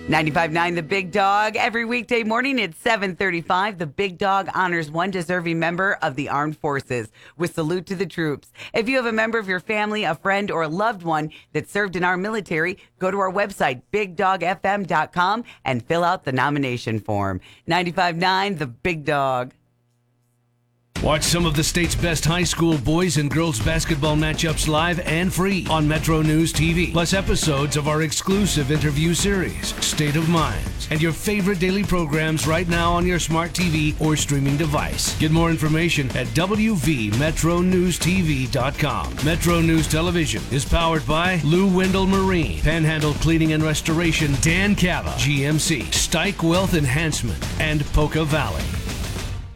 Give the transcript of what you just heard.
95.9 The Big Dog. Every weekday morning at 7:35, The Big Dog honors one deserving member of the armed forces with Salute to the Troops. If you have a member of your family, a friend, or a loved one that served in our military, go to our website, BigDogFM.com, and fill out the nomination form. 95.9 The Big Dog. Watch some of the state's best high school boys and girls basketball matchups live and free on Metro News TV, plus episodes of our exclusive interview series, State of Minds, and your favorite daily programs right now on your smart TV or streaming device. Get more information at WVMetroNewsTV.com. Metro News Television is powered by Lou Wendell Marine, Panhandle Cleaning and Restoration, Dan Cava, GMC, Stike Wealth Enhancement, and Poca Valley.